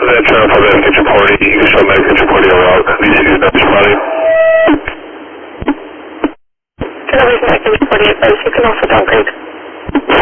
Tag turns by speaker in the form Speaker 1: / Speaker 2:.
Speaker 1: that channel for medic entry party, you can show medic entry party on route. These cities not responding.
Speaker 2: For the reason medic entry party advice, you can also downgrade.